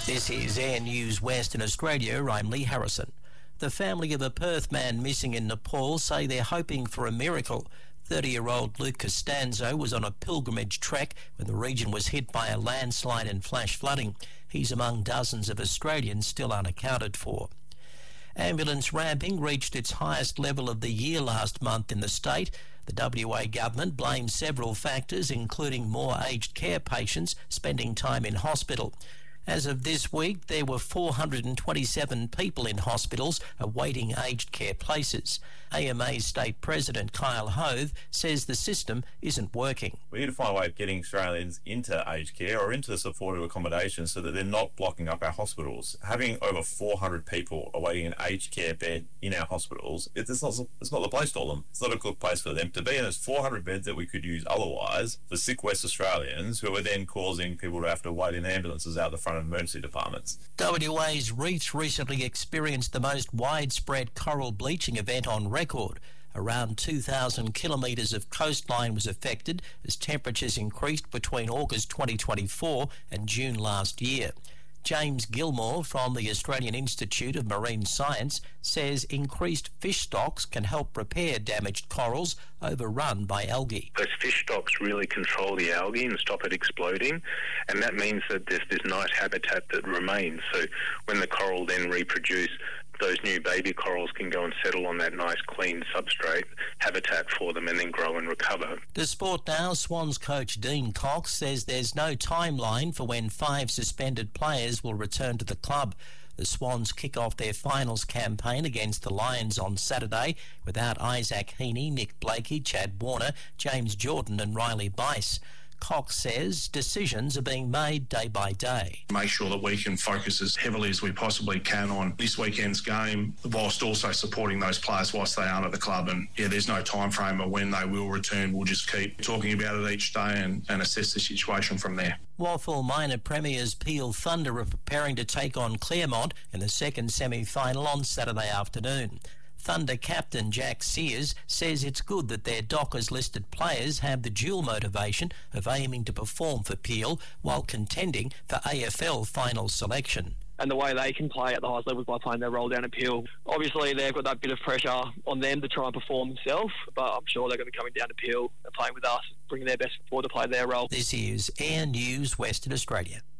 This is Air News Western Australia. I'm Lee Harrison. The family of a Perth man missing in Nepal say they're hoping for a miracle. 30-year-old Luke Costanzo was on a pilgrimage trek when the region was hit by a landslide and flash flooding. He's among dozens of Australians still unaccounted for. Ambulance ramping reached its highest level of the year last month in the state. The WA government blames several factors, including more aged care patients spending time in hospital. As of this week, there were 427 people in hospitals awaiting aged care places. AMA State President Kyle Hove says the system isn't working. We need to find a way of getting Australians into aged care or into supportive accommodation so that they're not blocking up our hospitals. Having over 400 people awaiting an aged care bed in our hospitals, it's not the place for them. It's not a good place for them to be, and there's 400 beds that we could use otherwise for sick West Australians who are then causing people to have to wait in ambulances out the front of emergency departments. WA's reefs recently experienced the most widespread coral bleaching event on record. Around 2,000 kilometres of coastline was affected as temperatures increased between August 2024 and June last year. James Gilmore from the Australian Institute of Marine Science says increased fish stocks can help repair damaged corals overrun by algae. Those fish stocks really control the algae and stop it exploding, and that means that there's this nice habitat that remains. So when the coral then reproduce, those new baby corals can go and settle on that nice clean substrate habitat for them and then grow and recover. The Sport Now Swans coach Dean Cox says there's no timeline for when 5 suspended players will return to the club. The Swans kick off their finals campaign against the Lions on Saturday without Isaac Heaney, Nick Blakey, Chad Warner, James Jordan and Riley Bice. Cox says decisions are being made day by day. Make sure that we can focus as heavily as we possibly can on this weekend's game, whilst also supporting those players whilst they aren't at the club. And there's no time frame of when they will return. We'll just keep talking about it each day and assess the situation from there. Waffle minor premiers Peel Thunder are preparing to take on Claremont in the second semi-final on Saturday afternoon. Thunder captain Jack Sears says it's good that their Dockers-listed players have the dual motivation of aiming to perform for Peel while contending for AFL final selection. And the way they can play at the highest levels by playing their role down at Peel. Obviously, they've got that bit of pressure on them to try and perform themselves, but I'm sure they're going to be coming down to Peel and playing with us, bringing their best forward to play their role. This is Air News Western Australia.